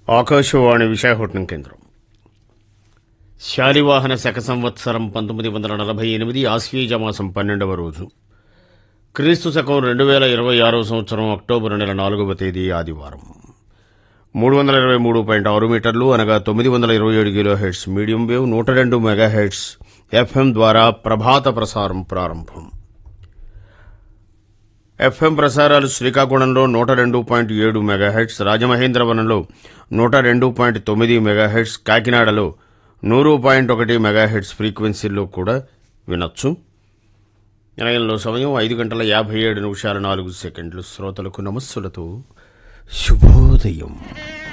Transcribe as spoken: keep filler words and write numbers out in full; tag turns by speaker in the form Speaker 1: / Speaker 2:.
Speaker 1: ఆకాశవాణి విశాఖపట్నం కేంద్రం. శాలివాహన శక సంవత్సరం పంతొమ్మిది వందల నలభై ఎనిమిది ఆశ్వీజ మాసం పన్నెండవ రోజు, క్రీస్తు శకం రెండు వేల ఇరవై ఆరవ సంవత్సరం అక్టోబర్ నెల నాలుగవ తేదీ ఆదివారం. మూడు వందల ఇరవై మూడు పాయింట్ ఆరు మీటర్లు అనగా తొమ్మిది వందల ఇరవై ఏడు కిలో హెడ్స్ మీడియం వేవ్ నూట రెండు మెగా హెడ్స్ ఎఫ్ఎం ద్వారా ప్రభాత ప్రసారం ప్రారంభం. ఎఫ్ఎం ప్రసారాలు శ్రీకాకుళంలో నూట రెండు పాయింట్ ఏడు మెగాహెడ్స్, రాజమహేంద్రవరంలో నూట రెండు పాయింట్ తొమ్మిది మెగాహెడ్స్, కాకినాడలో నూరు పాయింట్ ఒకటి మెగాహెడ్స్ ఫ్రీక్వెన్సీల్లో కూడా వినొచ్చు. నిలయంలో సమయం ఐదు గంటల యాభై ఏడు నిమిషాల నాలుగు సెకండ్లు. శ్రోతలకు నమస్సులతో శుభోదయం.